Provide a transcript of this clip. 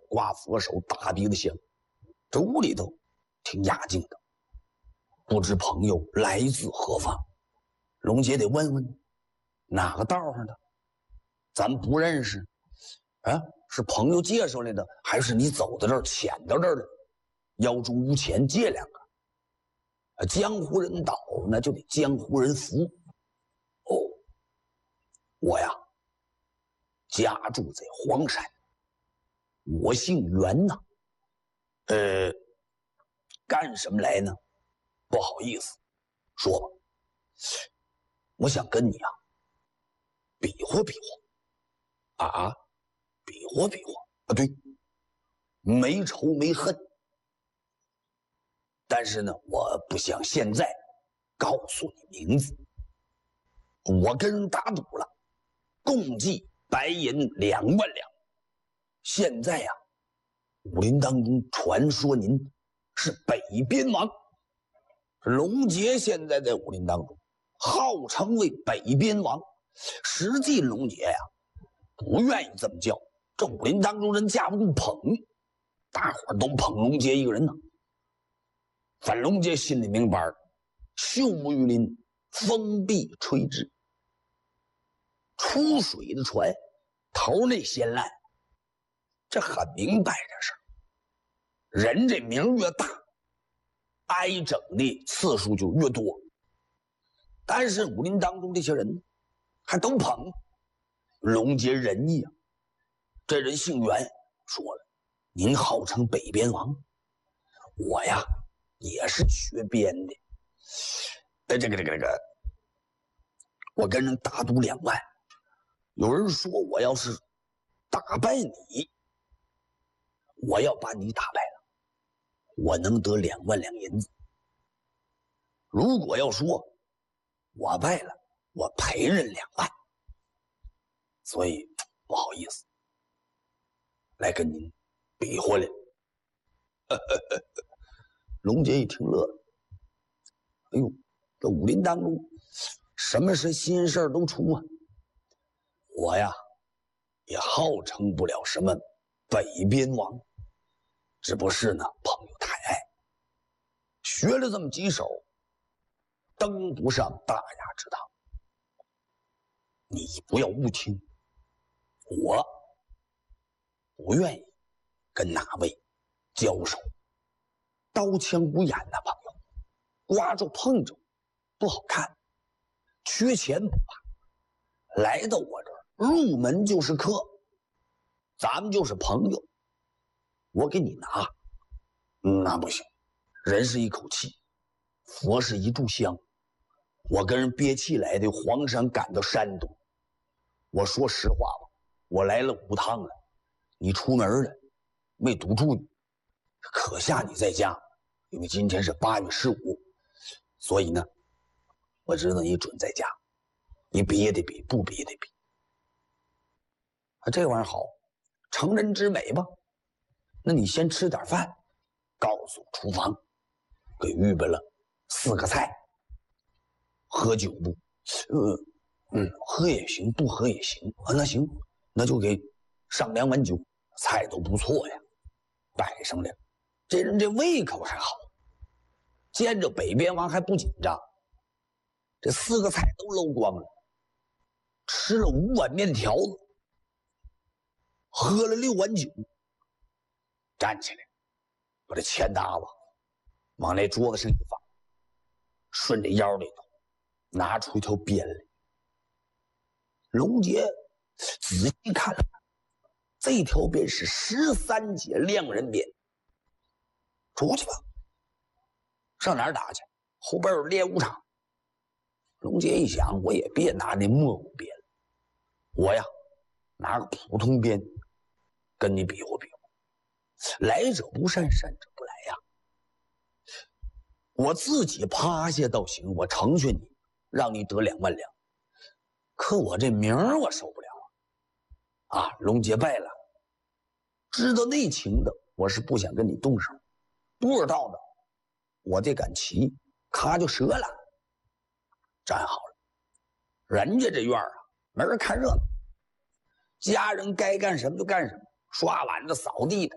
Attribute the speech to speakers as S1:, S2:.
S1: 挂佛手，大鼻子香。这屋里头挺雅静的，不知朋友来自何方。龙杰得问问哪个道上的，咱不认识啊，是朋友介绍来的，还是你走到这儿潜到这儿的？腰中无钱借两个。江湖人倒，那就得江湖人服。哦，我呀，家住在黄山，我姓袁呐。干什么来呢？不好意思，说吧。我想跟你啊，比划比划。啊，比划比划啊，对，没仇没恨。但是呢，我不想现在告诉你名字。我跟人打赌了，共计白银2万两。现在呀，武林当中传说您是北边王。龙杰现在在武林当中号称为北边王，实际龙杰呀不愿意这么叫，这武林当中人架不住捧，大伙都捧龙杰一个人呢。反龙杰心里明白，秀木玉林，风必吹之。出水的船头内先烂，这很明白这事儿。人这名越大，挨整的次数就越多。但是武林当中这些人还都捧龙杰仁义啊。这人姓袁，说了，您号称北边王，我呀也是学编的。这个，我跟人打赌2万。有人说我要是打败你，我要把你打败了，我能得2万两银子。如果要说我败了，我赔人2万。所以不好意思，来跟您比划来。龙杰一听乐了，哎呦，这武林当中什么是新事都出啊。我呀也号称不了什么北边王，只不是呢朋友太爱，学了这么几手，登不上大雅之堂。你不要误听，我不愿意跟哪位交手，刀枪无眼的朋友，刮着碰着不好看，缺钱不怕，来到我这儿入门就是客，咱们就是朋友，我给你拿，那不行。人是一口气，佛是一炷香。我跟人憋气来的黄山赶到山东，我说实话吧，我来了5趟了，你出门了没堵住你，可下你在家，因为今天是8月15，所以呢我知道你准在家，你比也得比，不比也得比。这玩意儿好，成人之美吧。那你先吃点饭，告诉厨房给预备了4个菜。喝酒不？喝也行，不喝也行啊。那行，那就给上2碗酒，菜都不错呀，摆上来。这人这胃口还好，见着北边王还不紧张。这4个菜都搂光了，吃了5碗面条子，喝了6碗酒，站起来，把这钱搭子往那桌子上一放，顺着腰里头拿出一条鞭来。龙杰仔细看了，这条鞭是13节亮人鞭。出去吧，上哪儿打去？后边有练武场。龙杰一想，我也别拿那蘑菇鞭了，我呀拿个普通鞭跟你比划比划。来者不善，善者不来呀。我自己趴下倒行，我成全你，让你得2万两。可我这名儿我受不了啊！龙杰败了，知道内情的，我是不想跟你动手；不知道的，我这杆旗咔就折了。站好了，人家这院啊，没人看热闹，家人该干什么就干什么，刷碗的、扫地的，